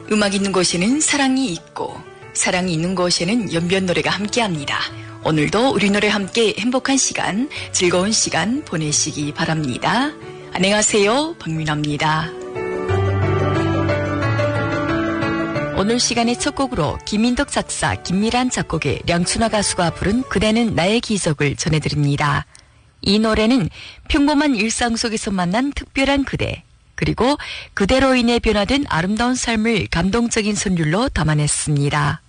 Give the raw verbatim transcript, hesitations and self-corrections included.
음악 있는 곳에는 사랑이 있고 사랑이 있는 곳에는 연변 노래가 함께합니다. 오늘도 우리 노래 함께 행복한 시간, 즐거운 시간 보내시기 바랍니다. 안녕하세요, 박민아입니다. 오늘 시간의 첫 곡으로 김민덕 작사, 김미란 작곡의 량춘화 가수가 부른 그대는 나의 기적을 전해드립니다. 이 노래는 평범한 일상 속에서 만난 특별한 그대, 그리고 그대로 인해 변화된 아름다운 삶을 감동적인 선율로 담아냈습니다.